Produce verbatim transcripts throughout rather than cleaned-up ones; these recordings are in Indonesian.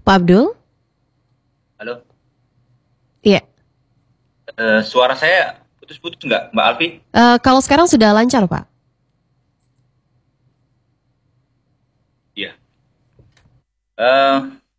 Pak Abdul? Halo, Iya. eh, suara saya putus-putus nggak, Mbak Alfi? Eh, kalau sekarang sudah lancar, Pak. Iya. Eh,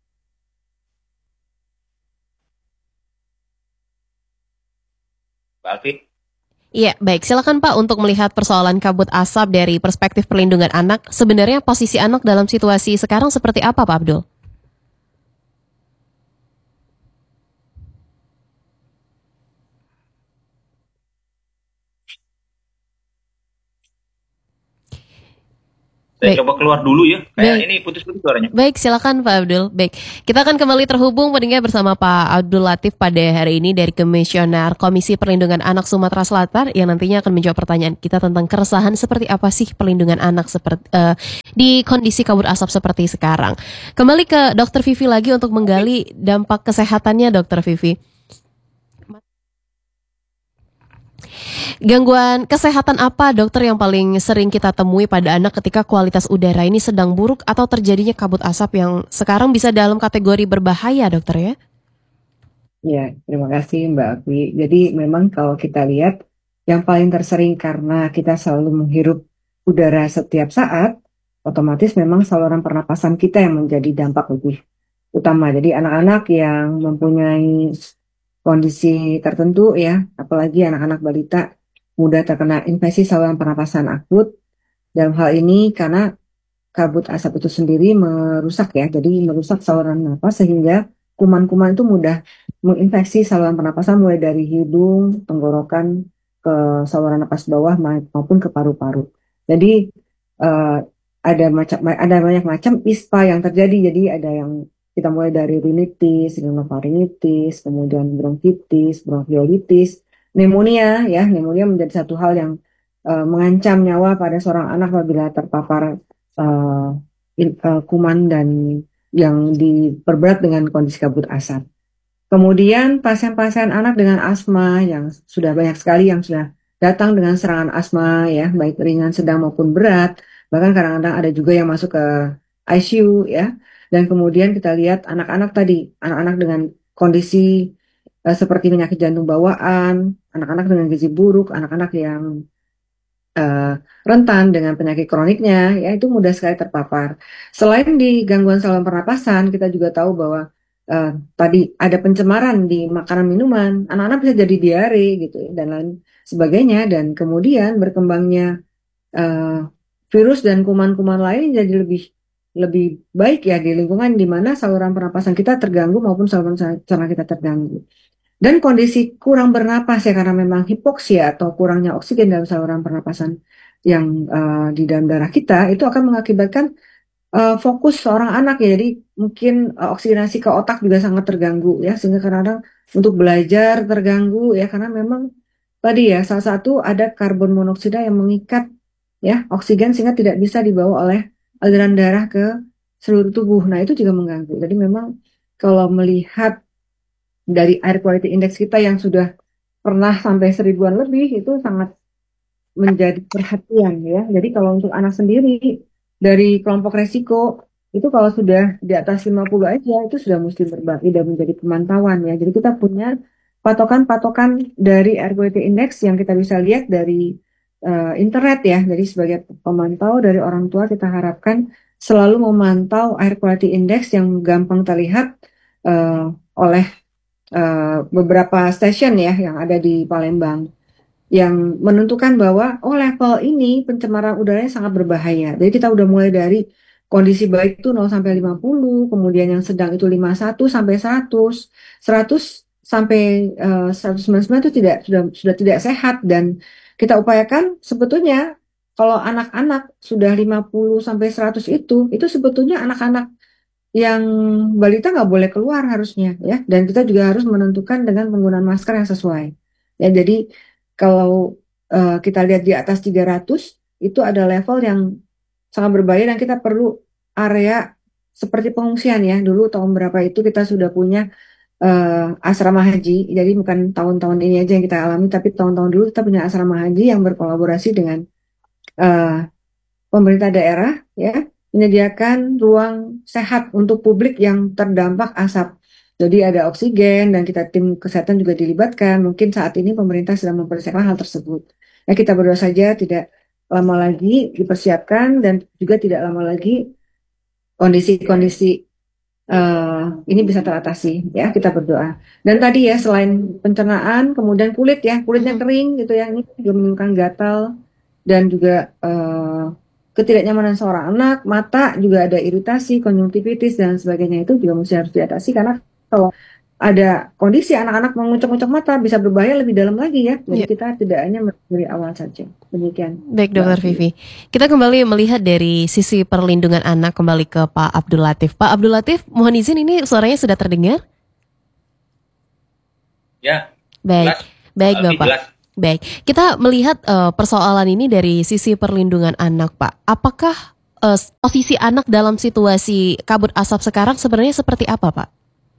Mbak Alfi, Iya, baik. Silakan Pak untuk melihat persoalan kabut asap dari perspektif perlindungan anak. Sebenarnya posisi anak dalam situasi sekarang seperti apa, Pak Abdul? saya Baik. coba keluar dulu ya. Kayak Baik. ini putus-putus suaranya. Baik, silakan Pak Abdul. Baik, kita akan kembali terhubung pendengar bersama Pak Abdul Latif pada hari ini dari Komisioner Komisi Perlindungan Anak Sumatera Selatan yang nantinya akan menjawab pertanyaan kita tentang keresahan seperti apa sih perlindungan anak seperti eh, di kondisi kabut asap seperti sekarang. Kembali ke Dokter Vivi lagi untuk menggali dampak kesehatannya, Dokter Vivi. Gangguan kesehatan apa dokter yang paling sering kita temui pada anak ketika kualitas udara ini sedang buruk atau terjadinya kabut asap yang sekarang bisa dalam kategori berbahaya dokter ya? Ya, terima kasih Mbak Akwi. Jadi memang kalau kita lihat yang paling tersering karena kita selalu menghirup udara setiap saat, otomatis memang saluran pernapasan kita yang menjadi dampak lebih utama. Jadi anak-anak yang mempunyai kondisi tertentu ya, apalagi anak-anak balita mudah terkena infeksi saluran pernapasan akut. Dalam hal ini karena kabut asap itu sendiri merusak ya, jadi merusak saluran napas sehingga kuman-kuman itu mudah menginfeksi saluran pernapasan mulai dari hidung, tenggorokan, ke saluran napas bawah maupun ke paru-paru. Jadi eh, ada macam ada banyak macam ispa yang terjadi. Jadi ada yang kita mulai dari rinitis, rinofaringitis, kemudian bronkitis, bronkiolitis, pneumonia ya. Pneumonia menjadi satu hal yang eh, mengancam nyawa pada seorang anak apabila terpapar uh, in, uh, kuman dan yang diperberat dengan kondisi kabut asap. Kemudian pasien-pasien anak dengan asma yang sudah banyak sekali yang sudah datang dengan serangan asma ya, baik ringan, sedang maupun berat. Bahkan kadang-kadang ada juga yang masuk ke I C U ya. Dan kemudian kita lihat anak-anak tadi, anak-anak dengan kondisi uh, seperti penyakit jantung bawaan, anak-anak dengan gizi buruk, anak-anak yang uh, rentan dengan penyakit kroniknya, ya itu mudah sekali terpapar. Selain di gangguan saluran pernapasan, kita juga tahu bahwa uh, tadi ada pencemaran di makanan minuman, anak-anak bisa jadi diare gitu ya, dan lain sebagainya, dan kemudian berkembangnya uh, virus dan kuman-kuman lain jadi lebih lebih baik ya di lingkungan di mana saluran pernapasan kita terganggu maupun saluran cerna kita terganggu. Dan kondisi kurang bernapas ya karena memang hipoksia atau kurangnya oksigen dalam saluran pernapasan yang uh, di dalam darah kita itu akan mengakibatkan uh, fokus seorang anak ya. Jadi mungkin uh, oksigenasi ke otak juga sangat terganggu ya sehingga kadang-kadang untuk belajar terganggu ya karena memang tadi ya salah satu ada karbon monoksida yang mengikat ya oksigen sehingga tidak bisa dibawa oleh aliran darah ke seluruh tubuh. Nah, itu juga mengganggu. Jadi memang kalau melihat dari air quality index kita yang sudah pernah sampai seribuan lebih itu sangat menjadi perhatian ya. Jadi kalau untuk anak sendiri dari kelompok resiko itu kalau sudah di atas lima puluh aja itu sudah mesti berbagi dan menjadi pemantauan ya. Jadi kita punya patokan-patokan dari air quality index yang kita bisa lihat dari uh, internet ya. Jadi sebagai pemantau dari orang tua kita harapkan selalu memantau air quality index yang gampang terlihat uh, oleh uh, beberapa stasiun ya yang ada di Palembang yang menentukan bahwa oh level ini pencemaran udaranya sangat berbahaya. Jadi kita udah mulai dari kondisi baik itu nol sampai lima puluh, kemudian yang sedang itu lima puluh satu sampai seratus, seratus sampai uh, seratus sembilan puluh sembilan itu tidak sudah sudah tidak sehat dan kita upayakan sebetulnya kalau anak-anak sudah lima puluh sampai seratus itu itu sebetulnya anak-anak yang balita nggak boleh keluar harusnya ya dan kita juga harus menentukan dengan penggunaan masker yang sesuai ya jadi kalau uh, kita lihat di atas tiga ratus itu ada level yang sangat berbahaya dan kita perlu area seperti pengungsian ya dulu tahun berapa itu kita sudah punya uh, asrama haji jadi bukan tahun-tahun ini aja yang kita alami tapi tahun-tahun dulu kita punya asrama haji yang berkolaborasi dengan uh, pemerintah daerah ya menyediakan ruang sehat untuk publik yang terdampak asap. Jadi ada oksigen dan kita tim kesehatan juga dilibatkan. Mungkin saat ini pemerintah sedang mempersiapkan hal tersebut. Ya kita berdoa saja tidak lama lagi dipersiapkan dan juga tidak lama lagi kondisi-kondisi eh, ini bisa teratasi ya kita berdoa. Dan tadi ya selain pencernaan kemudian kulit ya kulitnya Mhm. kering gitu ya ini juga menimbulkan gatal dan juga eh, ketidaknyamanan seorang anak, mata juga ada iritasi, konjungtivitis dan sebagainya itu juga mesti harus diatasi karena kalau ada kondisi anak-anak mengucek-ucek mata bisa berbahaya lebih dalam lagi ya. Jadi Ya. kita tidak hanya dari awal saja. Demikian Baik Mbak Dokter Afi. Vivi, kita kembali melihat dari sisi perlindungan anak kembali ke Pak Abdul Latif. Pak Abdul Latif, mohon izin ini suaranya sudah terdengar? Ya, Baik, jelas. baik Alfi Bapak. jelas. Baik, kita melihat eh, persoalan ini dari sisi perlindungan anak, Pak. Apakah eh, posisi anak dalam situasi kabut asap sekarang sebenarnya seperti apa, Pak?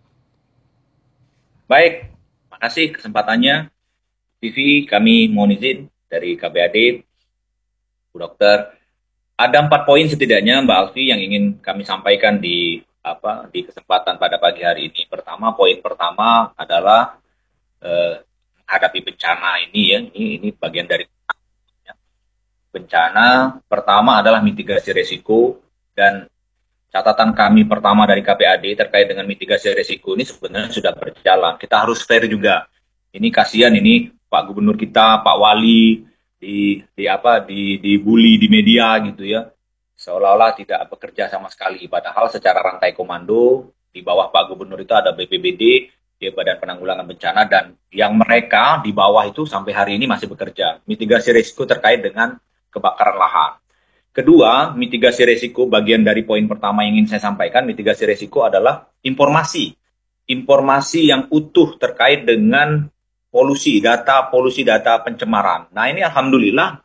Baik, makasih kesempatannya. Vivi, kami mohon izin dari K B A D, Bu Dokter. Ada empat poin setidaknya Mbak Alfi yang ingin kami sampaikan di apa di kesempatan pada pagi hari ini. Pertama, poin pertama adalah eh, menghadapi bencana ini ya. Ini, ini bagian dari bencana. Pertama adalah mitigasi risiko dan catatan kami pertama dari K P A D terkait dengan mitigasi risiko ini sebenarnya sudah berjalan. Kita harus fair juga. Ini kasihan ini Pak Gubernur kita, Pak Wali di di apa di dibully di media gitu ya. Seolah-olah tidak bekerja sama sekali. Padahal secara rantai komando di bawah Pak Gubernur itu ada B P B D, ya Badan Penanggulangan Bencana dan yang mereka di bawah itu sampai hari ini masih bekerja. Mitigasi risiko terkait dengan kebakaran lahan. Kedua, mitigasi risiko bagian dari poin pertama yang ingin saya sampaikan, mitigasi risiko adalah informasi. Informasi yang utuh terkait dengan polusi, data polusi, data pencemaran. Nah ini Alhamdulillah,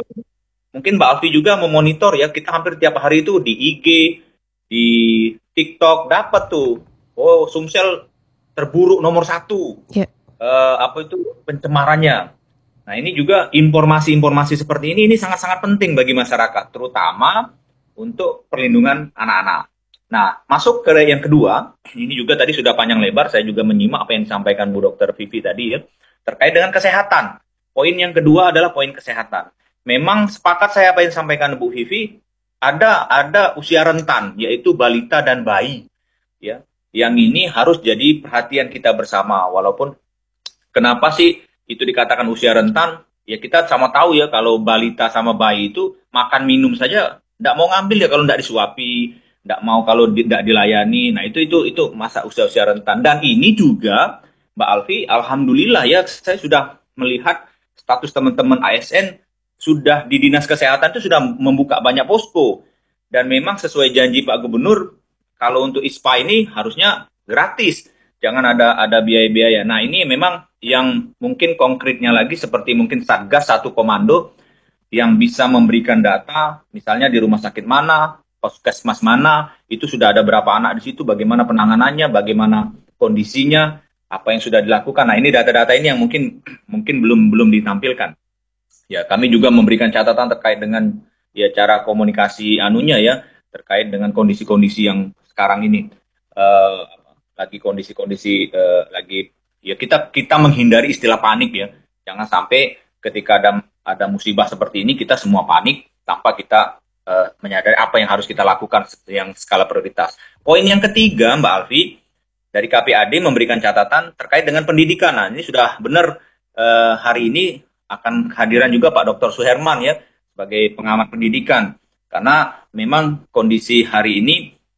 mungkin Mbak Alfi juga memonitor ya, kita hampir tiap hari itu di I G, di TikTok, dapat tuh, oh Sumsel terburuk nomor satu, Ya. eh, apa itu pencemarannya. Nah ini juga informasi-informasi seperti ini ini sangat-sangat penting bagi masyarakat, terutama untuk perlindungan anak-anak. Nah masuk ke yang kedua, ini juga tadi sudah panjang lebar, saya juga menyimak apa yang disampaikan Bu Dokter Vivi tadi ya, terkait dengan kesehatan. Poin yang kedua adalah poin kesehatan. Memang sepakat saya apa yang disampaikan Bu Vivi, ada ada usia rentan, yaitu balita dan bayi, ya, yang ini harus jadi perhatian kita bersama. Walaupun kenapa sih itu dikatakan usia rentan? Ya kita sama tahu ya kalau balita sama bayi itu makan minum saja tidak mau ngambil ya kalau tidak disuapi, tidak mau kalau tidak dilayani. Nah itu itu itu masa usia-usia rentan. Dan ini juga Mbak Alfi, alhamdulillah ya saya sudah melihat status teman-teman A S N sudah di dinas kesehatan itu sudah membuka banyak posko dan memang sesuai janji Pak Gubernur kalau untuk I S P A ini harusnya gratis, jangan ada ada biaya-biaya. Nah ini memang yang mungkin konkretnya lagi seperti mungkin Satgas satu komando yang bisa memberikan data, misalnya di rumah sakit mana, puskesmas mana, itu sudah ada berapa anak di situ, bagaimana penanganannya, bagaimana kondisinya, apa yang sudah dilakukan. Nah ini data-data ini yang mungkin mungkin belum belum ditampilkan. Ya kami juga memberikan catatan terkait dengan ya cara komunikasi anunya ya terkait dengan kondisi-kondisi yang sekarang ini. Eh, lagi kondisi-kondisi eh, lagi ya kita kita menghindari istilah panik ya. Jangan sampai ketika ada ada musibah seperti ini kita semua panik tanpa kita eh, menyadari apa yang harus kita lakukan yang skala prioritas. Poin yang ketiga Mbak Alfi dari K P A D memberikan catatan terkait dengan pendidikan. Nah, ini sudah benar eh, hari ini akan kehadiran juga Pak Doktor Suherman ya sebagai pengamat pendidikan karena memang kondisi hari ini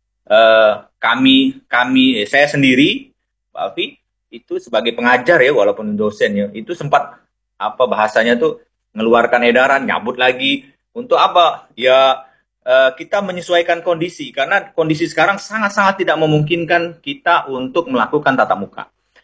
eh, kami kami eh, saya sendiri Pak Alfi itu sebagai pengajar ya walaupun dosen ya itu sempat apa bahasanya tuh mengeluarkan edaran nyabut lagi untuk apa ya eh, kita menyesuaikan kondisi karena kondisi sekarang sangat-sangat tidak memungkinkan kita untuk melakukan tatap muka.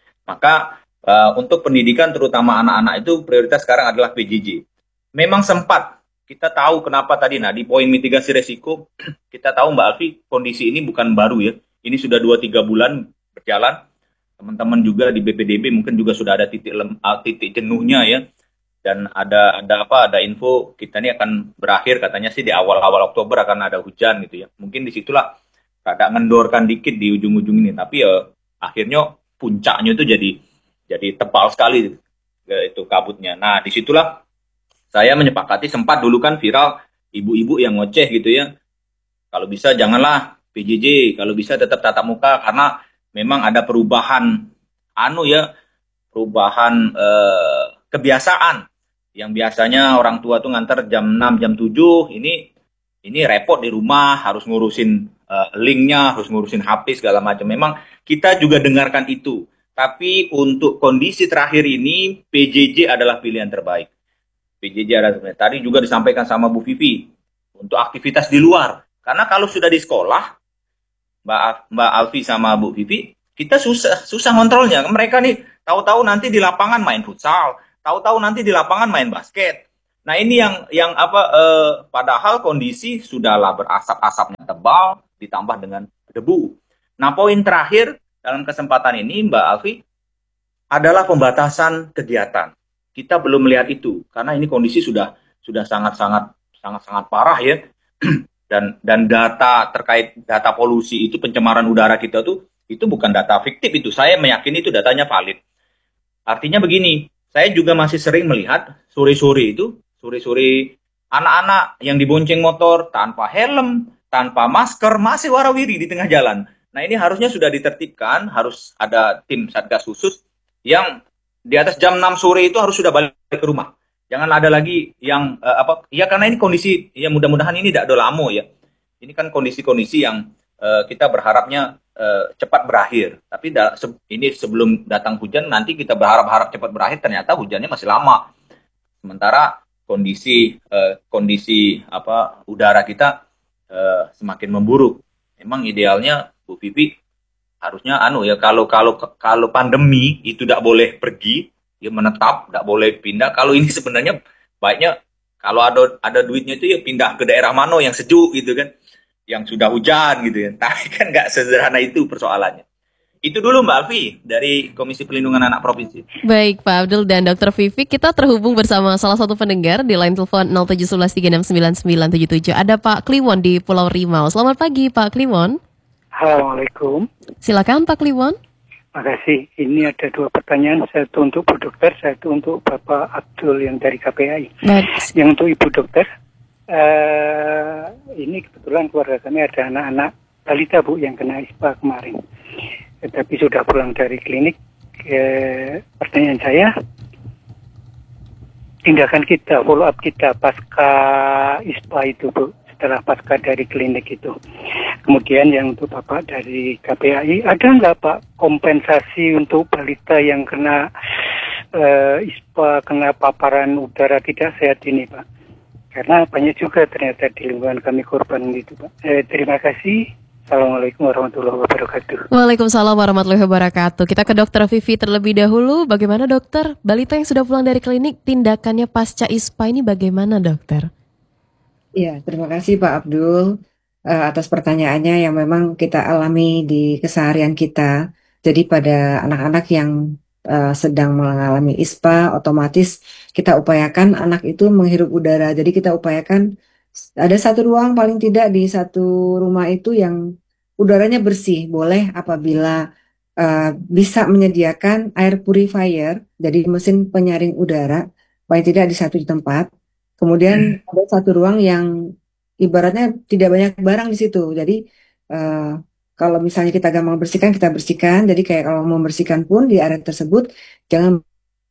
Maka uh, untuk pendidikan terutama anak-anak itu prioritas sekarang adalah P J J. Memang sempat kita tahu kenapa tadi, nah di poin mitigasi resiko kita tahu Mbak Alfi kondisi ini bukan baru ya, ini sudah dua tiga bulan berjalan. Teman-teman juga di B P D B mungkin juga sudah ada titik lem, uh, titik jenuhnya ya. dan ada ada apa ada info kita ini akan berakhir katanya sih di awal-awal Oktober akan ada hujan gitu ya. Mungkin disitulah agak ngendorkan dikit di ujung-ujung ini, tapi ya akhirnya puncaknya itu jadi jadi tebal sekali ya, itu kabutnya. Nah disitulah saya menyepakati, sempat dulu kan viral ibu-ibu yang ngoceh gitu ya, kalau bisa janganlah P J J, kalau bisa tetap tatap muka karena memang ada perubahan anu ya, perubahan eh, kebiasaan yang biasanya orang tua tuh nganter jam enam jam tujuh, ini ini repot di rumah, harus ngurusin eh, linknya, harus ngurusin H P segala macam. Memang kita juga dengarkan itu, tapi untuk kondisi terakhir ini P J J adalah pilihan terbaik. P J J adalah sebenarnya tadi juga disampaikan sama Bu Vivi untuk aktivitas di luar, karena kalau sudah di sekolah Mbak Mbak Alfi sama Bu Vivi, kita susah susah kontrolnya. Mereka nih tahu-tahu nanti di lapangan main futsal, tahu-tahu nanti di lapangan main basket. Nah ini yang yang apa? Eh, padahal kondisi sudahlah berasap-asapnya tebal, ditambah dengan debu. Nah poin terakhir dalam kesempatan ini Mbak Alfi adalah pembatasan kegiatan. Kita belum melihat itu karena ini kondisi sudah sudah sangat-sangat sangat-sangat parah ya. dan dan data terkait data polusi itu, pencemaran udara kita tuh itu bukan data fiktif, itu saya meyakini itu datanya valid. Artinya begini, saya juga masih sering melihat sore-sore itu, sore-sore anak-anak yang dibonceng motor tanpa helm, tanpa masker, masih warawiri di tengah jalan. Nah ini harusnya sudah ditertibkan, harus ada tim satgas khusus yang di atas jam enam sore itu harus sudah balik ke rumah. Jangan ada lagi yang uh, apa? Ya karena ini kondisi, ya mudah-mudahan ini tidak ada lama ya. Ini kan kondisi-kondisi yang uh, kita berharapnya uh, cepat berakhir. Tapi da- se- ini sebelum datang hujan, nanti kita berharap-harap cepat berakhir, ternyata hujannya masih lama. Sementara kondisi uh, kondisi apa udara kita uh, semakin memburuk. Memang idealnya Bu Vivi harusnya anu ya, kalau kalau kalau pandemi itu tidak boleh pergi, ya menetap, tidak boleh pindah. Kalau ini sebenarnya baiknya kalau ada ada duitnya itu ya pindah ke daerah mana yang sejuk gitu kan, yang sudah hujan gitu ya. Tapi kan nggak sederhana itu persoalannya. Itu dulu Mbak Alfi dari Komisi Perlindungan Anak Provinsi. Baik Pak Abdul dan Dokter Vivi, kita terhubung bersama salah satu pendengar di line telepon nol tujuh satu satu tiga enam sembilan sembilan tujuh tujuh. Ada Pak Kliwon di Pulau Rimau. Selamat pagi Pak Kliwon. Assalamualaikum. Silakan Pak Kliwon. Makasih. Ini ada dua pertanyaan, satu untuk Bu Dokter, satu untuk Bapak Abdul yang dari K P I. Baik. Yang untuk Ibu Dokter, uh, ini kebetulan keluarga kami ada anak-anak balita Bu yang kena ispa kemarin. Tetapi sudah pulang dari klinik. Uh, pertanyaan saya, tindakan kita, follow up kita pasca ispa itu Bu, setelah pasca dari klinik itu. Kemudian yang untuk Bapak dari K P I, ada nggak Pak kompensasi untuk balita yang kena uh, ispa, kena paparan udara tidak sehat ini Pak? Karena banyak juga ternyata di lingkungan kami korban itu Pak. Eh, terima kasih. Assalamualaikum warahmatullahi wabarakatuh. Waalaikumsalam warahmatullahi wabarakatuh. Kita ke Dokter Vivi terlebih dahulu. Bagaimana dokter? Balita yang sudah pulang dari klinik, tindakannya pasca ispa ini bagaimana dokter? Ya, terima kasih Pak Abdul uh, atas pertanyaannya yang memang kita alami di keseharian kita. Jadi pada anak-anak yang uh, sedang mengalami ispa, otomatis kita upayakan anak itu menghirup udara. Jadi kita upayakan ada satu ruang paling tidak di satu rumah itu yang udaranya bersih. Boleh apabila uh, bisa menyediakan air purifier, jadi mesin penyaring udara, paling tidak di satu tempat. Kemudian ada satu ruang yang ibaratnya tidak banyak barang di situ. Jadi uh, kalau misalnya kita gampang bersihkan, kita bersihkan. Jadi kayak kalau mau membersihkan pun di area tersebut jangan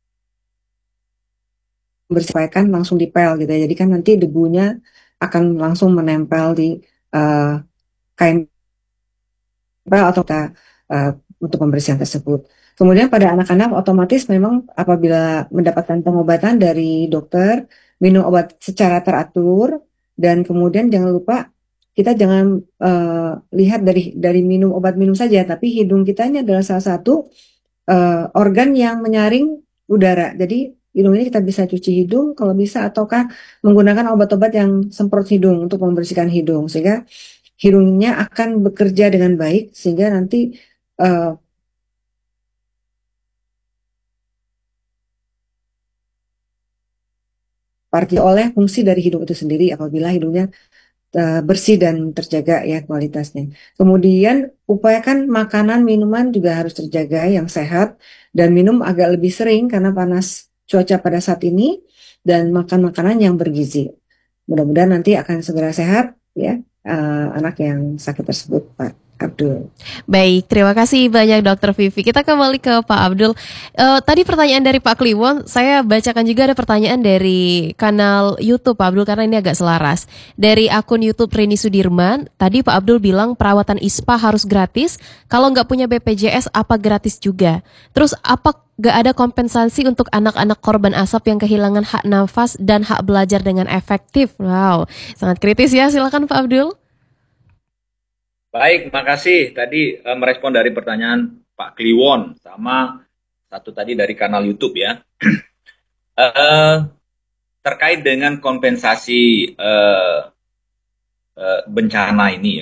bersihkan langsung dipel gitu ya. Jadi kan nanti debunya akan langsung menempel di uh, kain pel atau kita uh, untuk pembersihan tersebut. Kemudian pada anak-anak otomatis memang apabila mendapatkan pengobatan dari dokter, minum obat secara teratur, dan kemudian jangan lupa kita jangan uh, lihat dari dari minum obat minum saja, tapi hidung kita ini adalah salah satu uh, organ yang menyaring udara. Jadi hidung ini kita bisa cuci hidung kalau bisa, ataukah menggunakan obat-obat yang semprot hidung untuk membersihkan hidung sehingga hidungnya akan bekerja dengan baik sehingga nanti uh, Artinya oleh fungsi dari hidung itu sendiri apabila hidungnya uh, bersih dan terjaga ya kualitasnya. Kemudian upayakan makanan minuman juga harus terjaga yang sehat dan minum agak lebih sering karena panas cuaca pada saat ini dan makan makanan yang bergizi. Mudah-mudahan nanti akan segera sehat ya uh, anak yang sakit tersebut, Pak Abdul. Baik, terima kasih banyak Dokter Vivi. Kita kembali ke Pak Abdul. Uh, tadi pertanyaan dari Pak Kliwon, saya bacakan juga ada pertanyaan dari kanal YouTube Pak Abdul karena ini agak selaras. Dari akun YouTube Rini Sudirman, tadi Pak Abdul bilang perawatan I S P A harus gratis. Kalau nggak punya B P J S, apa gratis juga? Terus apa nggak ada kompensasi untuk anak-anak korban asap yang kehilangan hak nafas dan hak belajar dengan efektif? Wow, sangat kritis ya. Silakan Pak Abdul. Baik, makasih. Tadi eh, merespon dari pertanyaan Pak Kliwon sama satu tadi dari kanal YouTube ya. eh, terkait dengan kompensasi eh, eh, bencana ini ya.